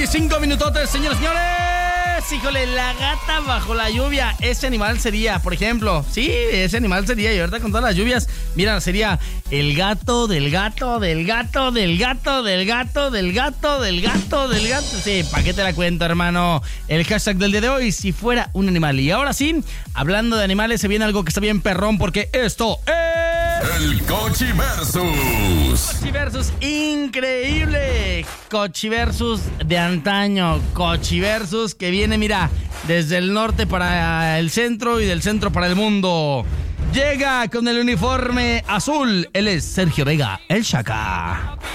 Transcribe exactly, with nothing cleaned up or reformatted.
veinticinco minutotes, señores, señores. Híjole, la gata bajo la lluvia. Ese animal sería, por ejemplo, sí, ese animal sería, y ahorita con todas las lluvias, mira, sería el gato del gato, del gato, del gato, del gato, del gato, del gato, del gato. Sí, ¿para qué te la cuento, hermano? El hashtag del día de hoy, si fuera un animal. Y ahora sí, hablando de animales, se viene algo que está bien perrón, porque esto es... El Cochiversus. Cochiversus, increíble. Cochiversus de antaño. Cochiversus que viene, mira, desde el norte para el centro y del centro para el mundo. Llega con el uniforme azul. Él es Sergio Vega, el Chaca.